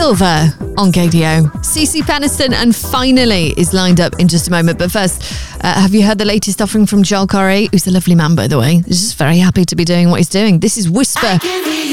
Silver on KDO. CeCe Peniston and Finally is lined up in just a moment. But first, have you heard the latest offering from Joel Corry, who's a lovely man, by the way? He's just very happy to be doing what he's doing. This is Whisper.